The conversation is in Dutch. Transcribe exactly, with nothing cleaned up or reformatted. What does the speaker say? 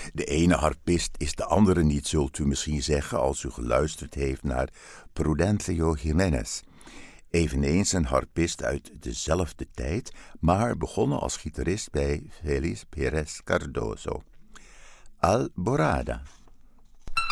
De ene harpist is de andere niet, zult u misschien zeggen als u geluisterd heeft naar Prudencio Jiménez. Eveneens een harpist uit dezelfde tijd, maar begonnen als gitarist bij Félix Pérez Cardoso. Alborada.